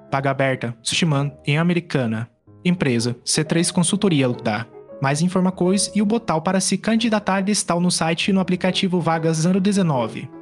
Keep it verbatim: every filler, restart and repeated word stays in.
Vaga aberta, Sushiman, em Americana. Empresa, C três Consultoria da. Mais informações e o botão para se candidatar estão no site e no aplicativo Vagas zero dezenove.